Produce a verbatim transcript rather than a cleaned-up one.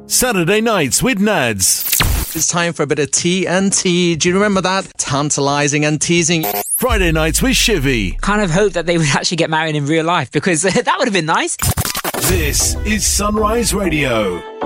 Saturday Nights with Nads. It's time for a bit of T N T. Do you remember that? Tantalising and teasing. Friday Nights with Shivy. Kind of hope that they would actually get married in real life, because that would have been nice. This is Sunrise Radio.